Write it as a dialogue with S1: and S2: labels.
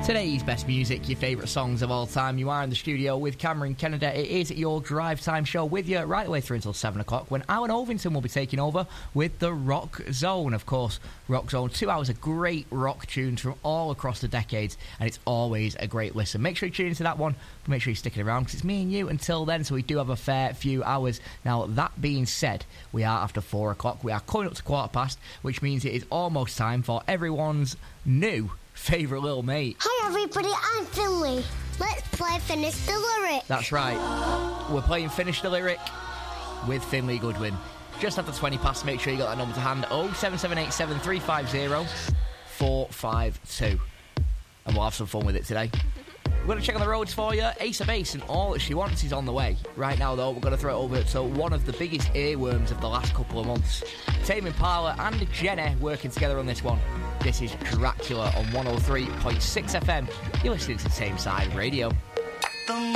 S1: Today's best music, your favourite songs of all time. You are in the studio with Cameron Kennedy. It is your drive time show with you right the way through until 7 o'clock when Alan Ovington will be taking over with the Rock Zone. Of course, Rock Zone, 2 hours of great rock tunes from all across the decades, and it's always a great listen. Make sure you tune into that one, but make sure you stick it around because it's me and you until then, so we do have a fair few hours. Now, that being said, we are after 4 o'clock. We are coming up to 15:15, which means it is almost time for everyone's new favourite little mate.
S2: Hi everybody, I'm Finley. Let's play Finish the Lyric.
S1: That's right. We're playing Finish the Lyric with Finley Goodwin. Just after 20 past, make sure you got that number to hand. 07787 350 452. And we'll have some fun with it today. We're going to check on the roads for you. Ace of Base and All That She Wants is on the way. Right now, though, we're going to throw it over to one of the biggest earworms of the last couple of months. Tame Impala and Jenny working together on this one. This is Dracula on 103.6 FM. You're listening to Tameside Radio.